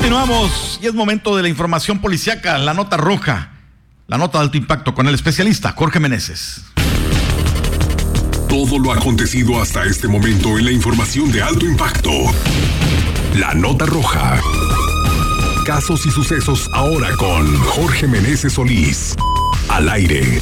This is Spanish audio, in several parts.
Continuamos y es momento de la información policíaca, la nota roja, la nota de alto impacto con el especialista Jorge Meneses. Todo lo acontecido hasta este momento en la información de alto impacto. La nota roja. Casos y sucesos ahora con Jorge Meneses Solís. Al aire.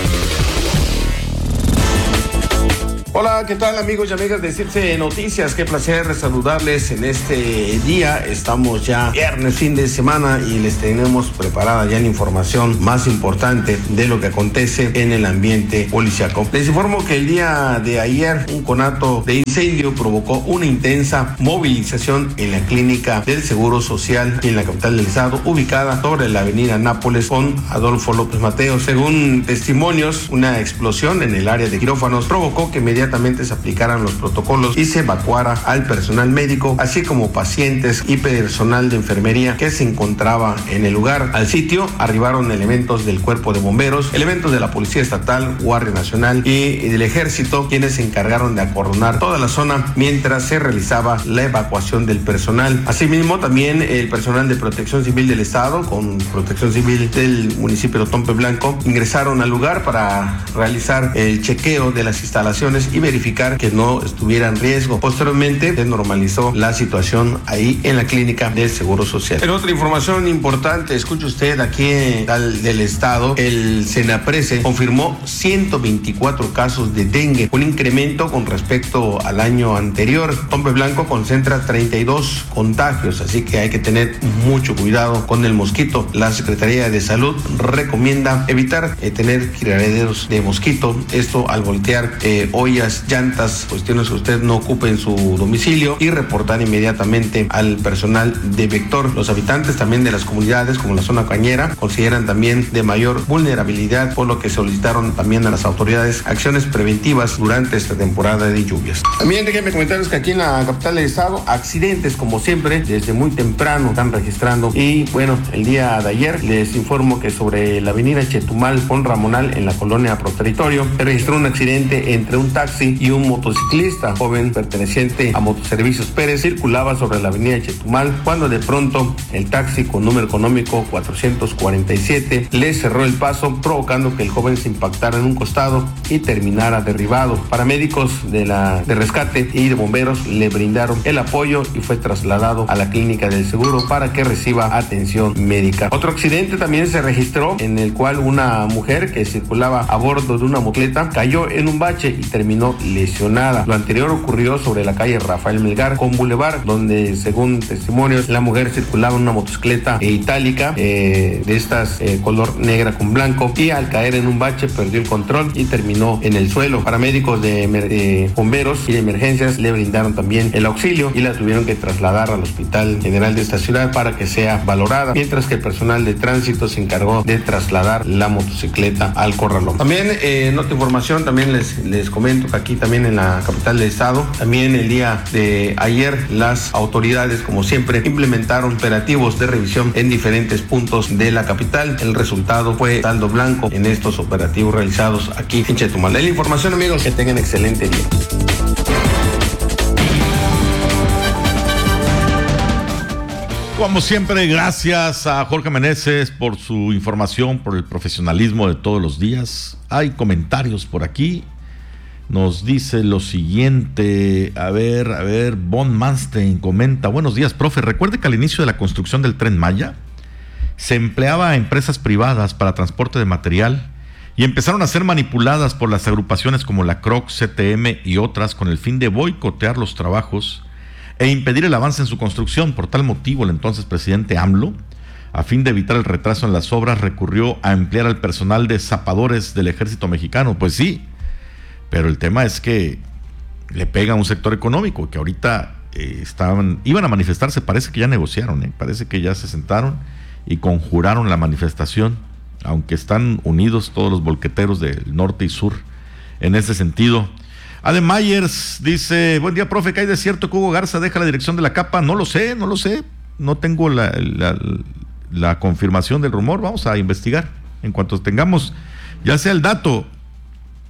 Hola, ¿qué tal amigos y amigas de Circe Noticias? Qué placer saludarles en este día. Estamos ya viernes, fin de semana, y les tenemos preparada ya la información más importante de lo que acontece en el ambiente policiaco. Les informo que el día de ayer un conato de incendio provocó una intensa movilización en la clínica del Seguro Social en la capital del estado, ubicada sobre la avenida Nápoles con Adolfo López Mateos. Según testimonios, una explosión en el área de quirófanos provocó que inmediatamente se aplicaran los protocolos y se evacuara al personal médico, así como pacientes y personal de enfermería que se encontraba en el lugar. Al sitio arribaron elementos del cuerpo de bomberos, elementos de la Policía Estatal, Guardia Nacional y del Ejército, quienes se encargaron de acordonar toda la zona mientras se realizaba la evacuación del personal. Asimismo, también el personal de Protección Civil del Estado, con Protección Civil del municipio de Otompe Blanco, ingresaron al lugar para realizar el chequeo de las instalaciones y verificar que no estuviera en riesgo. Posteriormente se normalizó la situación ahí en la clínica del Seguro Social. En otra información importante, escuche usted, aquí del estado, el Senaprese confirmó 124 casos de dengue, un incremento con respecto al año anterior. Otompe Blanco concentra 32 contagios, así que hay que tener mucho cuidado con el mosquito. La Secretaría de Salud recomienda evitar tener criaderos de mosquito, esto al voltear ollas, llantas, cuestiones que usted no ocupe en su domicilio, y reportar inmediatamente al personal de Vector. Los habitantes también de las comunidades como la zona cañera consideran también de mayor vulnerabilidad, por lo que solicitaron también a las autoridades acciones preventivas durante esta temporada de lluvias. También déjenme comentarles que aquí en la capital del estado, accidentes como siempre desde muy temprano están registrando, y bueno, el día de ayer les informo que sobre la avenida Chetumal con Ramonal en la colonia Pro Territorio se registró un accidente entre un taxi y un motociclista joven perteneciente a Motoservicios Pérez. Circulaba sobre la avenida Chetumal cuando de pronto el taxi con número económico 447 le cerró el paso, provocando que el joven se impactara en un costado y terminara derribado. Paramédicos de rescate y de bomberos le brindaron el apoyo y fue trasladado a la clínica del seguro para que reciba atención médica. Otro accidente también se registró, en el cual una mujer que circulaba a bordo de una motocicleta cayó en un bache y terminó lesionada. Lo anterior ocurrió sobre la calle Rafael Melgar con Boulevard, donde según testimonios la mujer circulaba en una motocicleta itálica de estas color negra con blanco, y al caer en un bache perdió el control y terminó en el suelo. Paramédicos de bomberos y de emergencias le brindaron también el auxilio y la tuvieron que trasladar al Hospital General de esta ciudad para que sea valorada, mientras que el personal de tránsito se encargó de trasladar la motocicleta al corralón. También en otra información también les comento que aquí también en la capital del estado, también el día de ayer las autoridades, como siempre, implementaron operativos de revisión en diferentes puntos de la capital. El resultado fue saldo blanco en estos operativos realizados aquí en Chetumal. Es la información, amigos, que tengan excelente día. Como siempre, gracias a Jorge Meneses por su información, por el profesionalismo de todos los días. Hay comentarios por aquí. Nos dice lo siguiente, a ver, Von Manstein comenta: buenos días, profe, recuerde que al inicio de la construcción del Tren Maya se empleaba a empresas privadas para transporte de material y empezaron a ser manipuladas por las agrupaciones como la CROC, CTM y otras con el fin de boicotear los trabajos e impedir el avance en su construcción. Por tal motivo, el entonces presidente AMLO, a fin de evitar el retraso en las obras, recurrió a emplear al personal de zapadores del ejército mexicano. Pues sí, pero el tema es que le pega a un sector económico que ahorita iban a manifestarse. Parece que ya negociaron, parece que ya se sentaron y conjuraron la manifestación, aunque están unidos todos los volqueteros del norte y sur en ese sentido. Adem Myers dice: buen día, profe, ¿qué hay de cierto que Hugo Garza deja la dirección de la CAPA? No lo sé, no tengo la confirmación del rumor. Vamos a investigar. En cuanto tengamos ya sea el dato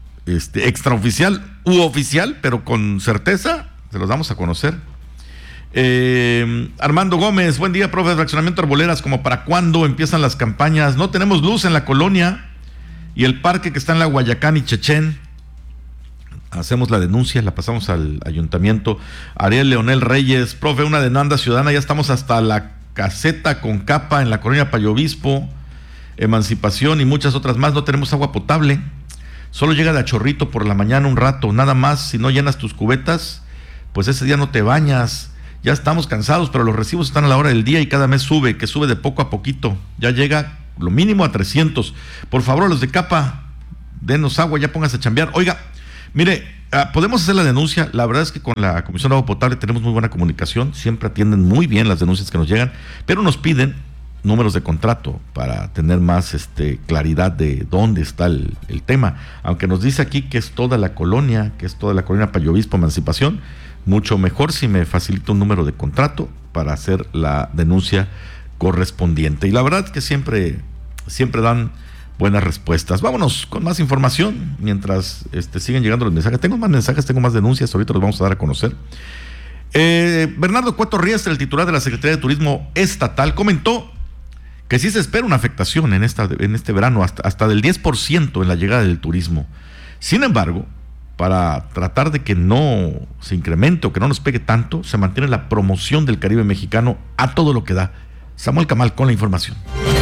extraoficial u oficial, pero con certeza se los damos a conocer. Armando Gómez, buen día, profe. Fraccionamiento Arboledas, ¿como para cuándo empiezan las campañas? No tenemos luz en la colonia y el parque que está en la Guayacán y Chechén. Hacemos la denuncia, la pasamos al ayuntamiento. Ariel Leonel Reyes, profe, una demanda ciudadana, ya estamos hasta la caseta con capa en la colonia Payo Obispo, Emancipación y muchas otras más. No tenemos agua potable, solo llega de a chorrito por la mañana un rato, nada más. Si no llenas tus cubetas, pues ese día no te bañas. Ya estamos cansados, pero los recibos están a la hora del día y cada mes sube, que sube de poco a poquito. Ya llega lo mínimo a 300. Por favor, los de capa, denos agua, ya pónganse a chambear. Oiga, mire, podemos hacer la denuncia. La verdad es que con la Comisión de Agua Potable tenemos muy buena comunicación, siempre atienden muy bien las denuncias que nos llegan, pero nos piden números de contrato para tener más claridad de dónde está el tema. Aunque nos dice aquí que es toda la colonia, Payo Obispo, Emancipación, mucho mejor si me facilita un número de contrato para hacer la denuncia correspondiente. Y la verdad es que siempre dan buenas respuestas. Vámonos con más información mientras siguen llegando los mensajes. Tengo más mensajes, tengo más denuncias, ahorita los vamos a dar a conocer. Bernardo Cueto Riestra, el titular de la Secretaría de Turismo Estatal, comentó que sí se espera una afectación en este verano hasta del 10% en la llegada del turismo. Sin embargo, para tratar de que no se incremente o que no nos pegue tanto, se mantiene la promoción del Caribe mexicano a todo lo que da. Samuel Camal con la información.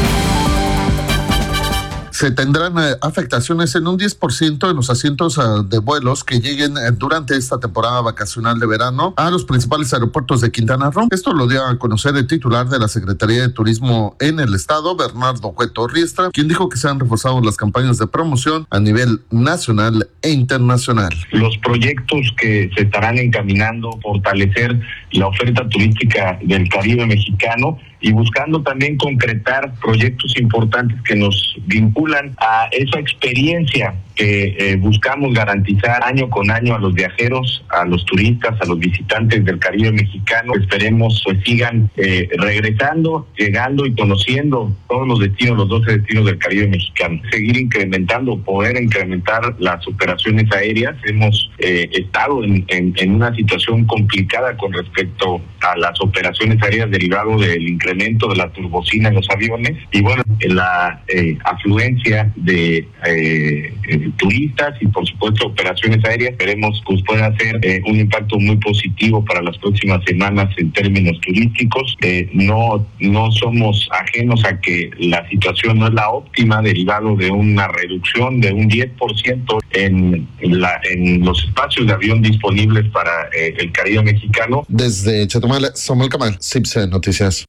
Se tendrán afectaciones en un 10% en los asientos de vuelos que lleguen durante esta temporada vacacional de verano a los principales aeropuertos de Quintana Roo. Esto lo dio a conocer el titular de la Secretaría de Turismo en el estado, Bernardo Cueto Riestra, quien dijo que se han reforzado las campañas de promoción a nivel nacional e internacional. Los proyectos que se estarán encaminando, fortalecer la oferta turística del Caribe mexicano y buscando también concretar proyectos importantes que nos vinculan a esa experiencia que buscamos garantizar año con año a los viajeros, a los turistas, a los visitantes del Caribe mexicano. Esperemos pues sigan regresando, llegando y conociendo todos los destinos, los 12 destinos del Caribe mexicano. Seguir incrementando, poder incrementar las operaciones aéreas. Hemos estado en una situación complicada con respecto a las operaciones aéreas derivado del incremento de la turbocina en los aviones y bueno, la afluencia de turistas y por supuesto operaciones aéreas. Esperemos que pueda hacer un impacto muy positivo para las próximas semanas en términos turísticos. No somos ajenos a que la situación no es la óptima derivado de una reducción de un 10% en los espacios de avión disponibles para el Caribe mexicano. Desde Chetumal, Samuel Camal, CIPSE Noticias.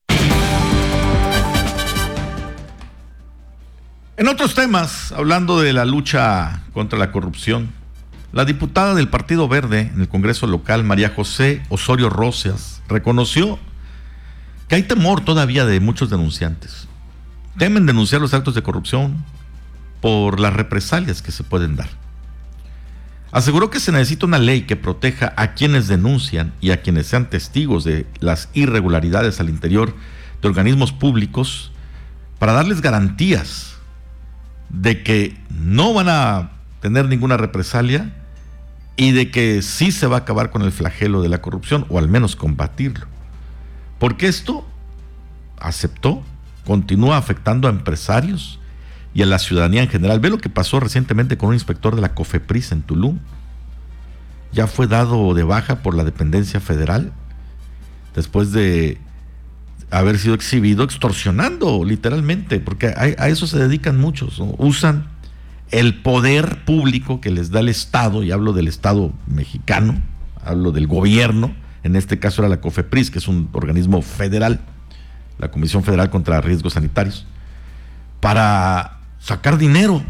En otros temas, hablando de la lucha contra la corrupción, la diputada del Partido Verde en el Congreso local, María José Osorio Rosas, reconoció que hay temor todavía de muchos denunciantes. Temen denunciar los actos de corrupción por las represalias que se pueden dar. Aseguró que se necesita una ley que proteja a quienes denuncian y a quienes sean testigos de las irregularidades al interior de organismos públicos para darles garantías de que no van a tener ninguna represalia y de que sí se va a acabar con el flagelo de la corrupción o al menos combatirlo. Porque esto, aceptó, continúa afectando a empresarios y a la ciudadanía en general. Ve lo que pasó recientemente con un inspector de la COFEPRIS en Tulum. Ya fue dado de baja por la dependencia federal después de haber sido exhibido extorsionando literalmente, porque a eso se dedican muchos, ¿no? Usan el poder público que les da el Estado, y hablo del Estado mexicano, hablo del gobierno, en este caso era la COFEPRIS, que es un organismo federal, la Comisión Federal contra Riesgos Sanitarios, para sacar dinero.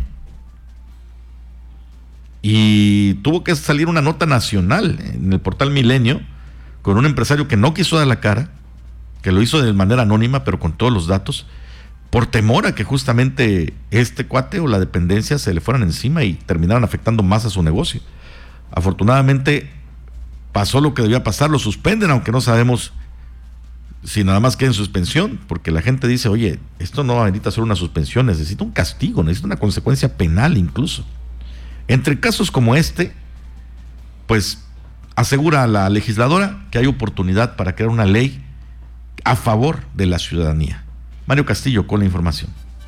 Y tuvo que salir una nota nacional en el portal Milenio con un empresario que no quiso dar la cara, que lo hizo de manera anónima, pero con todos los datos, por temor a que justamente este cuate o la dependencia se le fueran encima y terminaran afectando más a su negocio. Afortunadamente pasó lo que debía pasar, lo suspenden, aunque no sabemos si nada más queda en suspensión, porque la gente dice, oye, esto no necesita solo una suspensión, necesita un castigo, necesita una consecuencia penal incluso. Entre casos como este, pues Asegura a la legisladora que hay oportunidad para crear una ley a favor de la ciudadanía. Mario Castillo con la información.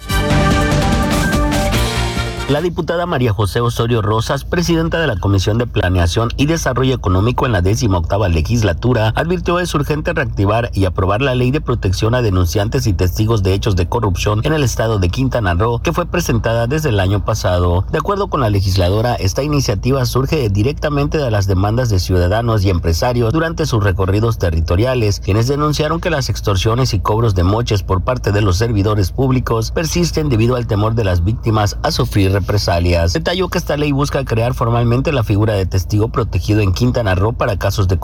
La diputada María José Osorio Rosas, presidenta de la Comisión de Planeación y Desarrollo Económico en la 18ª legislatura, advirtió es urgente reactivar y aprobar la Ley de Protección a Denunciantes y Testigos de Hechos de Corrupción en el estado de Quintana Roo, que fue presentada desde el año pasado. De acuerdo con la legisladora, esta iniciativa surge directamente de las demandas de ciudadanos y empresarios durante sus recorridos territoriales, quienes denunciaron que las extorsiones y cobros de moches por parte de los servidores públicos persisten debido al temor de las víctimas a sufrir represalias. Detalló que esta ley busca crear formalmente la figura de testigo protegido en Quintana Roo para casos de